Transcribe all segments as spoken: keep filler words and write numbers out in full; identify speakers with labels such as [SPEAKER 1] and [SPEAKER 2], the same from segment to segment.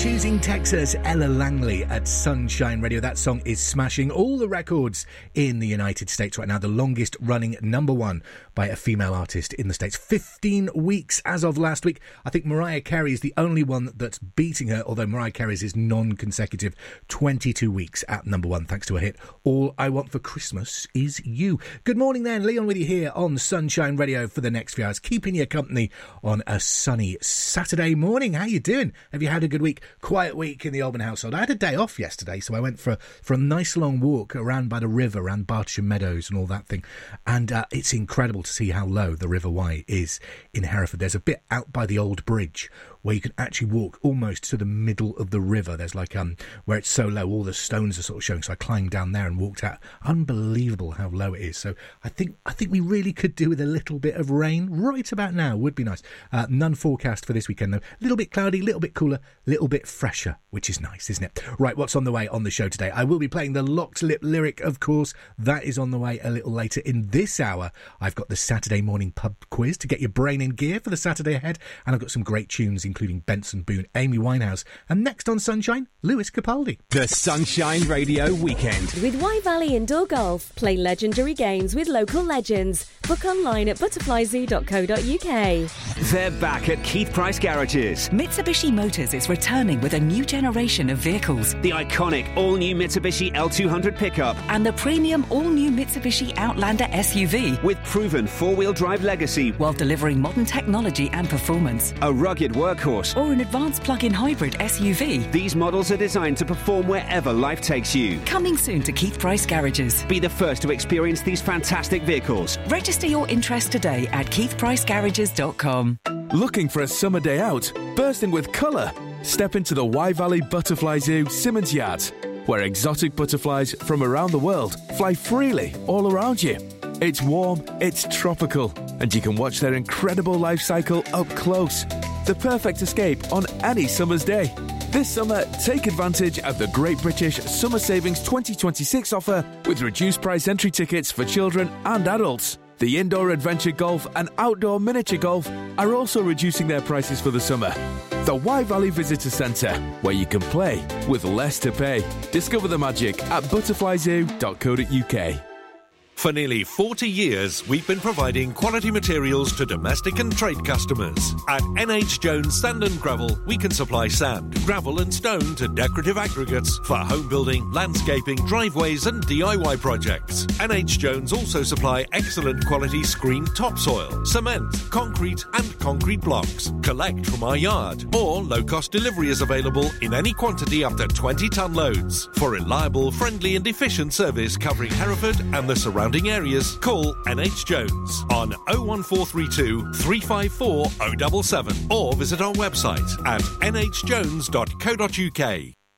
[SPEAKER 1] Choosing Texas, Ella Langley at Sunshine Radio. That song is smashing all the records in the United States right now. The longest running number one by a female artist in the States. fifteen weeks as of last week. I think Mariah Carey is the only one that's beating her, although Mariah Carey's is non-consecutive. twenty-two weeks at number one, thanks to a hit, All I Want for Christmas Is You. Good morning then, Leon with you here on Sunshine Radio for the next few hours, keeping you company on a sunny Saturday morning. How you doing? Have you had a good week? Quiet week in the Alban household. I had a day off yesterday, so I went for, for a nice long walk around by the river, around Bartshire Meadows and all that thing. And uh, it's incredible to see how low the River Wye is in Hereford. There's a bit out by the old bridge where you can actually walk almost to the middle of the river. There's like, um, where it's so low, all the stones are sort of showing. So I climbed down there and walked out. Unbelievable how low it is. So I think, I think we really could do with a little bit of rain right about now. Would be nice. Uh, none forecast for this weekend though. A little bit cloudy, a little bit cooler, a little bit fresher, which is nice, isn't it? Right, what's on the way on the show today? I will be playing the Locked Lip lyric, of course. That is on the way a little later in this hour. I've got the Saturday morning pub quiz to get your brain in gear for the Saturday ahead. And I've got some great tunes, including Benson Boone, Amy Winehouse. And next on Sunshine, Lewis Capaldi.
[SPEAKER 2] The Sunshine Radio Weekend.
[SPEAKER 3] With Wye Valley Indoor Golf, play legendary games with local legends. Book online at butterfly zoo dot co dot uk.
[SPEAKER 2] They're back at Keith Price Garages.
[SPEAKER 4] Mitsubishi Motors is returning with a new generation of vehicles.
[SPEAKER 2] The iconic all-new Mitsubishi L two hundred pickup.
[SPEAKER 4] And the premium all-new Mitsubishi Outlander S U V.
[SPEAKER 2] With proven four-wheel drive legacy.
[SPEAKER 4] While delivering modern technology and performance.
[SPEAKER 2] A rugged workhorse.
[SPEAKER 4] Or an advanced plug-in hybrid S U V.
[SPEAKER 2] These models are designed to perform wherever life takes you.
[SPEAKER 4] Coming soon to Keith Price Garages.
[SPEAKER 2] Be the first to experience these fantastic vehicles.
[SPEAKER 4] Register your interest today at keith price garages dot com.
[SPEAKER 5] Looking for a summer day out? Bursting with colour? Step into the Wye Valley Butterfly Zoo, Simmons Yard, where exotic butterflies from around the world fly freely all around you. It's warm, it's tropical, and you can watch their incredible life cycle up close. The perfect escape on any summer's day. This summer, take advantage of the Great British Summer Savings twenty twenty-six offer with reduced price entry tickets for children and adults. The indoor adventure golf and outdoor miniature golf are also reducing their prices for the summer. The Wye Valley Visitor Centre, where you can play with less to pay. Discover the magic at butterfly zoo dot co dot uk.
[SPEAKER 6] For nearly forty years, we've been providing quality materials to domestic and trade customers. At N H Jones Sand and Gravel, we can supply sand, gravel and stone to decorative aggregates for home building, landscaping, driveways and D I Y projects. N H Jones also supply excellent quality screened topsoil, cement, concrete and concrete blocks. Collect from our yard, or low-cost delivery is available in any quantity up to twenty tonne loads. For reliable, friendly and efficient service covering Hereford and the surrounding areas, call N H Jones on oh one four three two, three five four, oh seven seven or visit our website at n h jones dot co dot uk.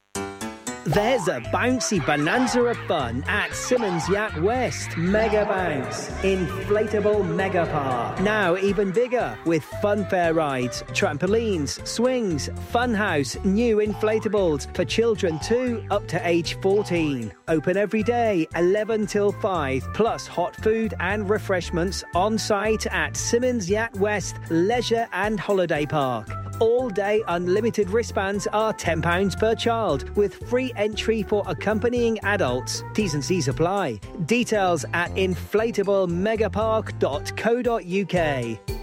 [SPEAKER 7] There's a bouncy bonanza of fun at Simmons Yacht West. Mega Bounce, inflatable mega park. Now even bigger with funfair rides, trampolines, swings, funhouse, new inflatables for children too up to age fourteen. Open every day, eleven till five, plus hot food and refreshments on site at Simmons Yacht West Leisure and Holiday Park. All-day unlimited wristbands are ten pounds per child, with free entry for accompanying adults. T's and C's apply. Details at inflatable megapark dot co dot uk.